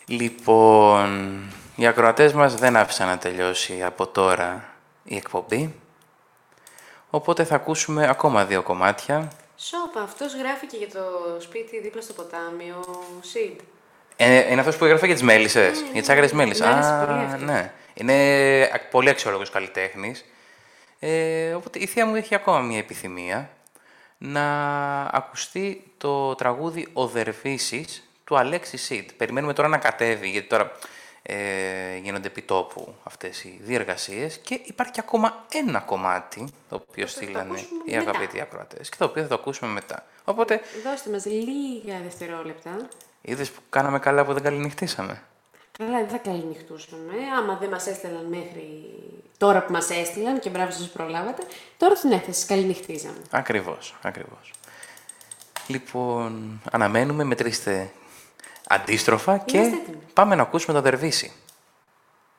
Λοιπόν, οι ακροατές μας δεν άφησαν να τελειώσει από τώρα η εκπομπή, οπότε θα ακούσουμε ακόμα 2 κομμάτια. Σόπα, αυτός γράφει και για το σπίτι δίπλα στο ποτάμι, ο Σιντ. Είναι αυτός που έγραφε για τις μέλισσες, για τις άγριες μέλισσες. Μ' άρεσε πολύ αυτός. Ναι. Είναι πολύ αξιόλογος καλλιτέχνης. Οπότε η θεία μου έχει ακόμα μια επιθυμία να ακουστεί το τραγούδι «Ο Δερβίσης» του Αλέξη Σιντ. Περιμένουμε τώρα να κατέβει, γιατί τώρα γίνονται επί τόπου αυτές οι διεργασίες και υπάρχει και ακόμα ένα κομμάτι, το οποίο στείλανε οι αγαπητοί ακροατές και το οποίο θα το ακούσουμε μετά. Οπότε, Δώστε μας λίγα δευτερόλεπτα. είδες που κάναμε καλά που δεν καληνυχτήσαμε. Καλά, δεν θα καληνυχτούσαμε. Άμα δεν μας έστελναν μέχρι τώρα που μας έστειλαν και μπράβο σας προλάβατε, τώρα την έκθεση καληνυχτίζαμε. Ακριβώς, ακριβώς. Λοιπόν, αναμένουμε, μετρήστε αντίστροφα και Είμαστε έτοιμοι. πάμε να ακούσουμε το Δερβίση.